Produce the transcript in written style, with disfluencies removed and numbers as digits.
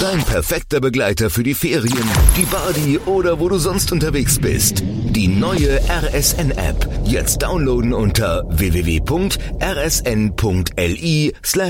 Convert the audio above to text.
Dein perfekter Begleiter für die Ferien, die Party oder wo du sonst unterwegs bist. Die neue RSN-App. Jetzt downloaden unter www.rsn.li/radio.